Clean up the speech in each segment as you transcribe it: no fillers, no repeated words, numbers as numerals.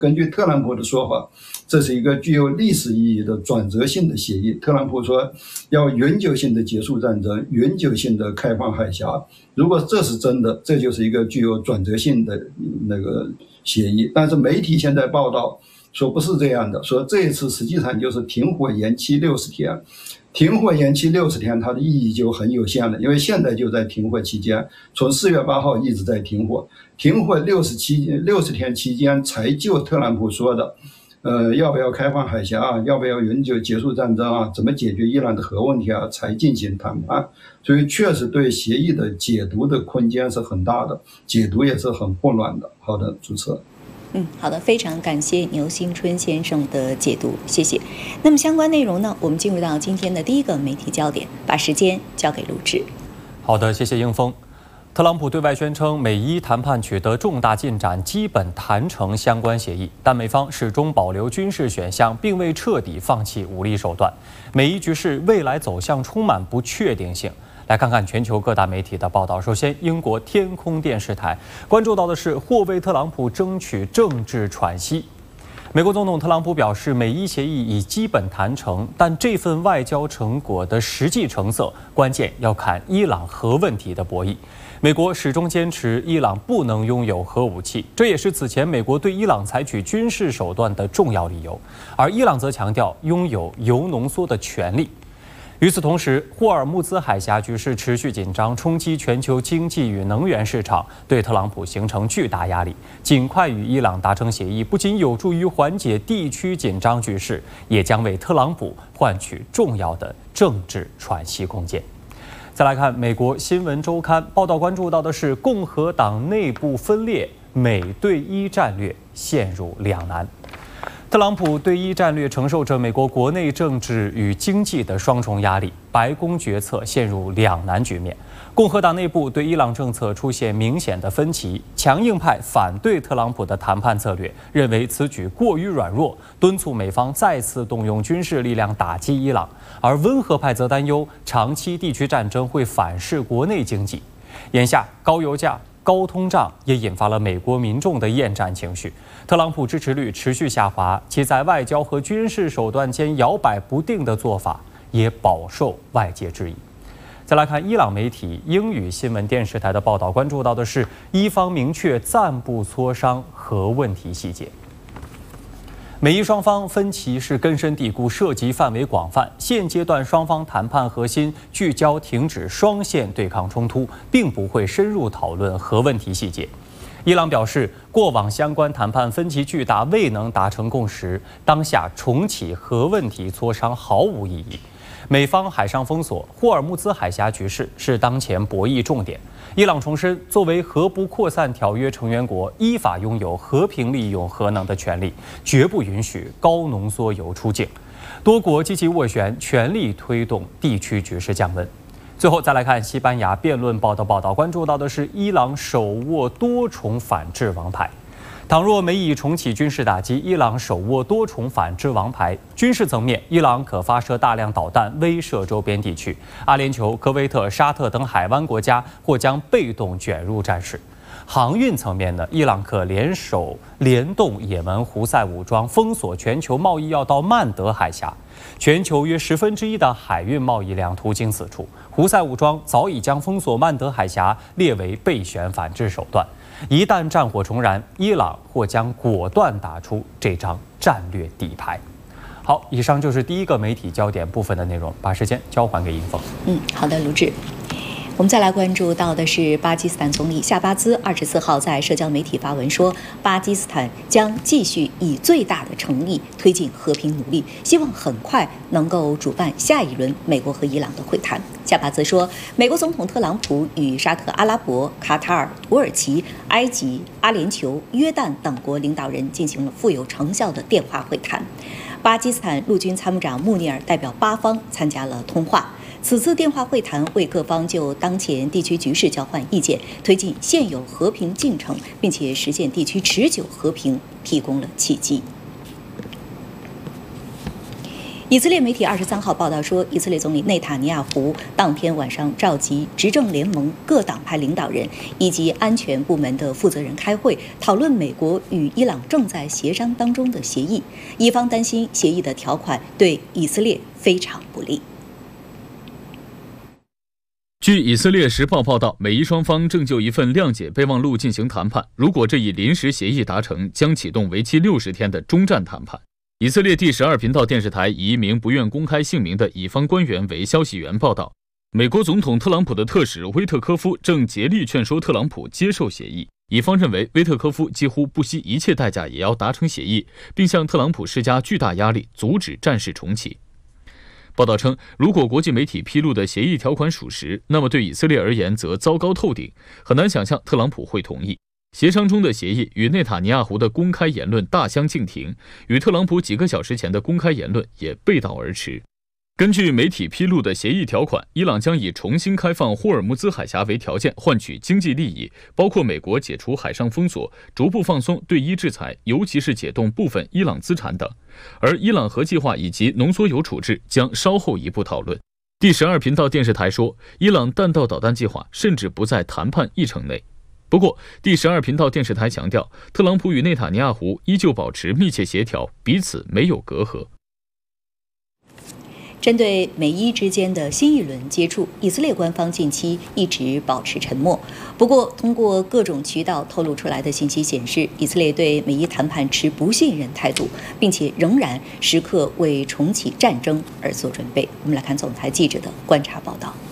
根据特朗普的说法，这是一个具有历史意义的转折性的协议。特朗普说要永久性的结束战争，永久性的开放海峡。如果这是真的，这就是一个具有转折性的那个协议。但是媒体现在报道说不是这样的，说这一次实际上就是停火延期60天。停火延期60天，它的意义就很有限了，因为现在就在停火期间，从4月8号一直在停火。停火60天期间，才就特朗普说的，要不要开放海峡啊，要不要永久结束战争啊，怎么解决伊朗的核问题啊，才进行谈判。所以确实对协议的解读的空间是很大的，解读也是很混乱的。好的，主持人。 好的，非常感谢牛新春先生的解读，谢谢。那么相关内容呢，我们进入到今天的第一个媒体焦点，把时间交给录制。 好的，谢谢英峰。特朗普对外宣称美伊谈判取得重大进展，基本谈成相关协议，但美方始终保留军事选项，并未彻底放弃武力手段。美伊局势未来走向充满不确定性。来看看全球各大媒体的报道。首先，英国天空电视台关注到的是或为特朗普争取政治喘息。美国总统特朗普表示，美伊协议已基本谈成，但这份外交成果的实际成色，关键要看伊朗核问题的博弈。美国始终坚持伊朗不能拥有核武器，这也是此前美国对伊朗采取军事手段的重要理由。而伊朗则强调拥有铀浓缩的权利。与此同时，霍尔木兹海峡局势持续紧张，冲击全球经济与能源市场，对特朗普形成巨大压力。尽快与伊朗达成协议，不仅有助于缓解地区紧张局势，也将为特朗普换取重要的政治喘息空间。再来看美国新闻周刊报道，关注到的是共和党内部分裂，美对伊战略陷入两难。特朗普对伊战略承受着美国国内政治与经济的双重压力，白宫决策陷入两难局面。共和党内部对伊朗政策出现明显的分歧，强硬派反对特朗普的谈判策略，认为此举过于软弱，敦促美方再次动用军事力量打击伊朗；而温和派则担忧长期地区战争会反噬国内经济。眼下高油价、高通胀也引发了美国民众的厌战情绪，特朗普支持率持续下滑，其在外交和军事手段间摇摆不定的做法也饱受外界质疑。再来看伊朗媒体英语新闻电视台的报道，关注到的是伊方明确暂不磋商核问题细节。美伊双方分歧是根深蒂固，涉及范围广泛。现阶段双方谈判核心聚焦停止双线对抗冲突，并不会深入讨论核问题细节。伊朗表示，过往相关谈判分歧巨大，未能达成共识，当下重启核问题磋商毫无意义。美方海上封锁、霍尔木兹海峡局势是当前博弈重点。伊朗重申，作为核不扩散条约成员国，依法拥有和平利用核能的权利，绝不允许高浓缩铀出境。多国积极斡旋，全力推动地区局势降温。最后再来看西班牙辩论报道，关注到的是伊朗手握多重反制王牌。倘若美以重启军事打击，伊朗手握多重反制王牌。军事层面，伊朗可发射大量导弹威慑周边地区，阿联酋、科威特、沙特等海湾国家或将被动卷入战事。航运层面呢，伊朗可联动也门胡塞武装，封锁全球贸易要道曼德海峡。全球约1/10的海运贸易量途经此处。胡塞武装早已将封锁曼德海峡列为备选反制手段。一旦战火重燃，伊朗或将果断打出这张战略底牌。好，以上就是第一个媒体焦点部分的内容，把时间交还给尹峰。 好的，卢志。我们再来关注到的是巴基斯坦总理夏巴兹24号在社交媒体发文说，巴基斯坦将继续以最大的诚意推进和平努力，希望很快能够主办下一轮美国和伊朗的会谈。夏巴兹说，美国总统特朗普与沙特阿拉伯、卡塔尔、土耳其、埃及、阿联酋、约旦等国领导人进行了富有成效的电话会谈。巴基斯坦陆军参谋长穆尼尔代表巴方参加了通话。此次电话会谈为各方就当前地区局势交换意见，推进现有和平进程，并且实现地区持久和平提供了契机。 以色列媒体23号报道说，以色列总理内塔尼亚胡当天晚上召集执政联盟各党派领导人以及安全部门的负责人开会，讨论美国与伊朗正在协商当中的协议。以方担心协议的条款对以色列非常不利。 据以色列时报报道，美伊双方正就一份谅解备忘录进行谈判，如果这一临时协议达成，将启动为期60天的中战谈判。以色列第12频道电视台以一名不愿公开姓名的以方官员为消息源报道，美国总统特朗普的特使威特科夫正竭力劝说特朗普接受协议。以方认为威特科夫几乎不惜一切代价也要达成协议，并向特朗普施加巨大压力，阻止战事重启。报道称，如果国际媒体披露的协议条款属实，那么对以色列而言则糟糕透顶，很难想象特朗普会同意。协商中的协议与内塔尼亚胡的公开言论大相径庭，与特朗普几个小时前的公开言论也背道而驰。根据媒体披露的协议条款，伊朗将以重新开放霍尔木兹海峡为条件换取经济利益，包括美国解除海上封锁、逐步放松对伊制裁，尤其是解冻部分伊朗资产等。而伊朗核计划以及浓缩铀处置将稍后一步讨论。第12频道电视台说，伊朗弹道导弹计划甚至不在谈判议程内。不过，第12频道电视台强调，特朗普与内塔尼亚胡依旧保持密切协调，彼此没有隔阂。 针对美伊之间的新一轮接触，以色列官方近期一直保持沉默。不过，通过各种渠道透露出来的信息显示，以色列对美伊谈判持不信任态度，并且仍然时刻为重启战争而做准备。我们来看总台记者的观察报道。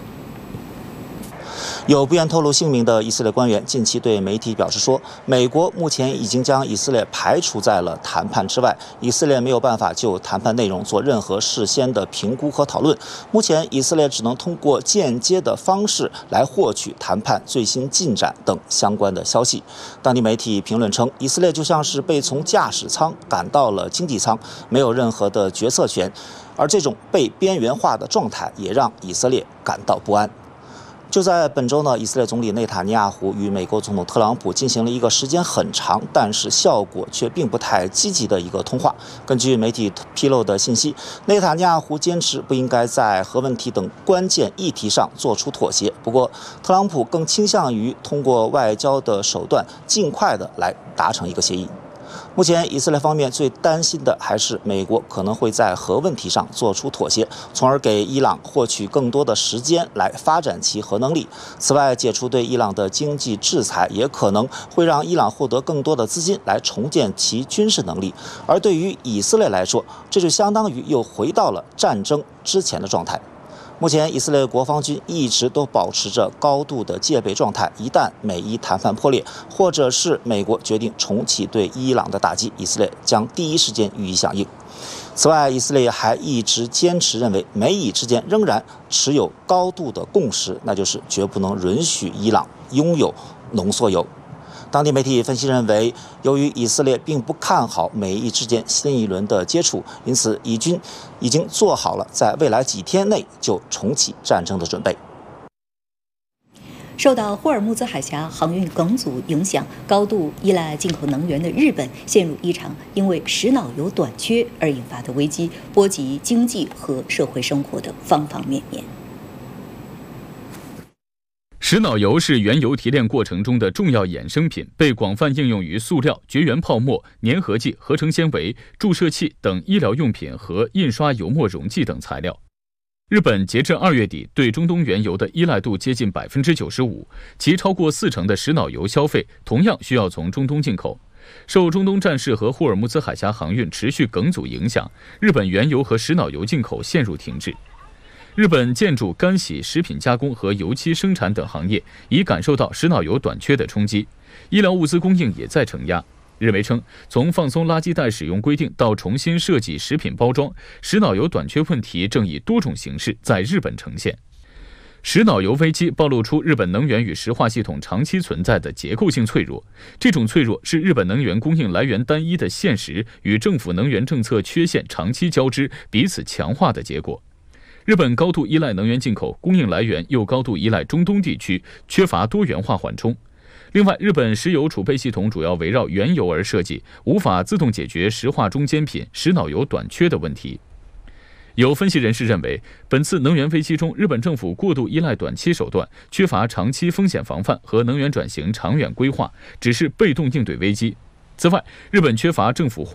有不愿透露姓名的以色列官员近期对媒体表示说，美国目前已经将以色列排除在了谈判之外，以色列没有办法就谈判内容做任何事先的评估和讨论。目前以色列只能通过间接的方式来获取谈判最新进展等相关的消息。当地媒体评论称，以色列就像是被从驾驶舱赶到了经济舱，没有任何的决策权，而这种被边缘化的状态也让以色列感到不安。就在本周呢，以色列总理内塔尼亚胡与美国总统特朗普进行了一个时间很长，但是效果却并不太积极的一个通话。根据媒体披露的信息，内塔尼亚胡坚持不应该在核问题等关键议题上做出妥协，不过特朗普更倾向于通过外交的手段尽快的来达成一个协议。目前，以色列方面最担心的还是美国可能会在核问题上做出妥协，从而给伊朗获取更多的时间来发展其核能力。此外，解除对伊朗的经济制裁也可能会让伊朗获得更多的资金来重建其军事能力。而对于以色列来说，这就相当于又回到了战争之前的状态。目前，以色列国防军一直都保持着高度的戒备状态。一旦美伊谈判破裂，或者是美国决定重启对伊朗的打击，以色列将第一时间予以响应。此外，以色列还一直坚持认为，美以之间仍然持有高度的共识，那就是绝不能允许伊朗拥有浓缩铀。当地媒体分析认为，由于以色列并不看好美伊之间新一轮的接触，因此以军已经做好了在未来几天内就重启战争的准备。 受到霍尔木兹海峡航运梗阻影响，高度依赖进口能源的日本陷入一场因为石脑油短缺而引发的危机，波及经济和社会生活的方方面面。 石脑油是原油提炼过程中的重要衍生品，被广泛应用于塑料、绝缘泡沫、粘合剂、合成纤维、注射器等医疗用品和印刷油墨溶剂等材料。日本截至2月底对中东原油的依赖度接近 95%， 其超过40%的石脑油消费同样需要从中东进口。受中东战事和霍尔木兹海峡航运持续梗阻影响，日本原油和石脑油进口陷入停滞。日本建筑、干洗、食品加工和油漆生产等行业已感受到石脑油短缺的冲击，医疗物资供应也在承压。日媒称，从放松垃圾袋使用规定到重新设计食品包装，石脑油短缺问题正以多种形式在日本呈现。石脑油危机暴露出日本能源与石化系统长期存在的结构性脆弱，这种脆弱是日本能源供应来源单一的现实与政府能源政策缺陷长期交织、彼此强化的结果。日本高度依赖能源进口，供应来源又高度依赖中东地区，缺乏多元化缓冲。另外，日本石油储备系统主要围绕原油而设计，无法自动解决石化中间品石脑油短缺的问题。 有分析人士认为，本次能源危机中，日本政府过度依赖短期手段，缺乏长期风险防范和能源转型长远规划，只是被动应对危机。此外，日本缺乏政府